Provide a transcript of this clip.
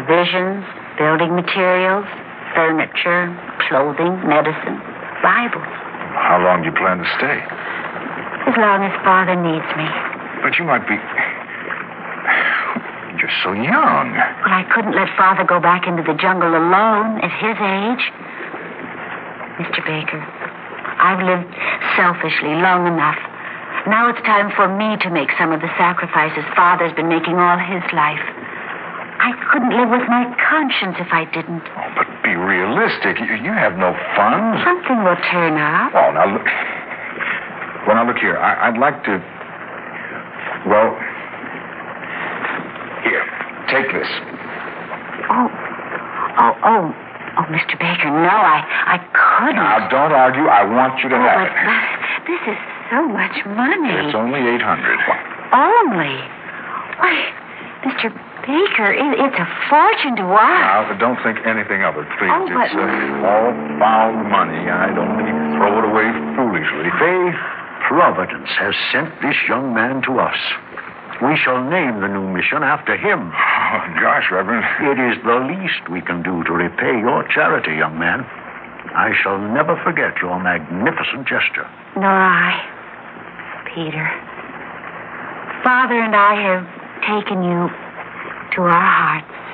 provisions, building materials, furniture, clothing, medicine, Bibles. How long do you plan to stay? As long as Father needs me. But you might be... You're so young. Well, I couldn't let Father go back into the jungle alone at his age. Mr. Baker, I've lived selfishly long enough. Now it's time for me to make some of the sacrifices Father's been making all his life. I couldn't live with my conscience if I didn't. Oh, but be realistic. You have no funds. Something will turn up. Oh, now look... Well, now look here. I'd like to... Well... Here, take this. Oh, Mr. Baker, no, I couldn't. Now, don't argue. I want you to have it. But this is so much money. It's only $800. Only? Why, Mr. Baker, it's a fortune to us. Now, don't think anything of it, please. Oh, but... It's all found money. I don't mean to throw it away foolishly. Faith, Providence has sent this young man to us. We shall name the new mission after him. Oh, gosh, Reverend. It is the least we can do to repay your charity, young man. I shall never forget your magnificent gesture. Nor I, Peter. Father and I have taken you to our hearts.